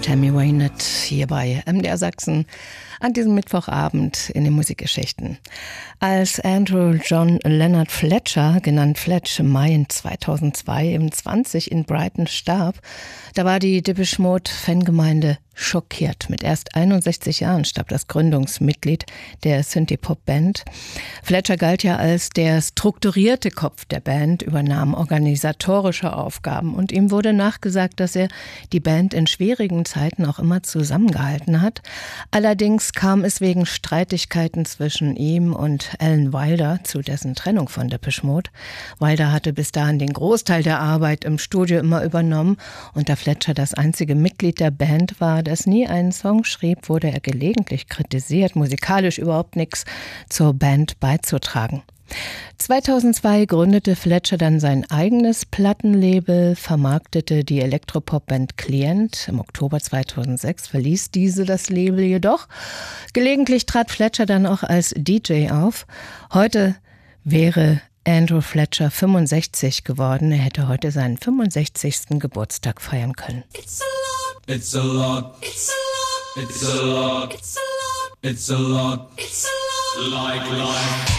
Tammy Wynette hier bei MDR Sachsen an diesem Mittwochabend in den Musikgeschichten. Als Andrew John Leonard Fletcher, genannt Fletch, im Mai 2002 im 20 in Brighton starb, da war die Depeche Mode Fangemeinde schockiert. Mit erst 61 Jahren starb das Gründungsmitglied der Synthie-Pop-Band. Fletcher galt ja als der strukturierte Kopf der Band, übernahm organisatorische Aufgaben und ihm wurde nachgesagt, dass er die Band in schwierigen Zeiten auch immer zusammengehalten hat. Allerdings kam es wegen Streitigkeiten zwischen ihm und Alan Wilder zu dessen Trennung von Depeche Mode. Wilder hatte bis dahin den Großteil der Arbeit im Studio immer übernommen und da Fletcher das einzige Mitglied der Band war, das nie einen Song schrieb, wurde er gelegentlich kritisiert, musikalisch überhaupt nichts zur Band beizutragen. 2002 gründete Fletcher dann sein eigenes Plattenlabel, vermarktete die Elektropop-Band Klient. Im Oktober 2006 verließ diese das Label jedoch. Gelegentlich trat Fletcher dann auch als DJ auf. Heute wäre Andrew Fletcher 65 geworden. Er hätte heute seinen 65. Geburtstag feiern können. It's a lot. It's a lot. It's a lot. It's a lot. It's a lot. It's a lot. It's a lot. Like life.